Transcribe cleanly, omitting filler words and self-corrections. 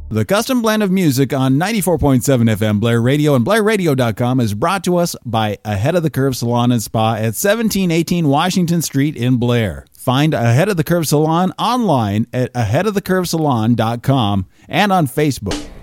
The Custom Blend of Music on 94.7 FM Blair Radio and BlairRadio.com is brought to us by Ahead of the Curve Salon and Spa at 1718 Washington Street in Blair. Find Ahead of the Curve Salon online at aheadofthecurvesalon.com and on Facebook.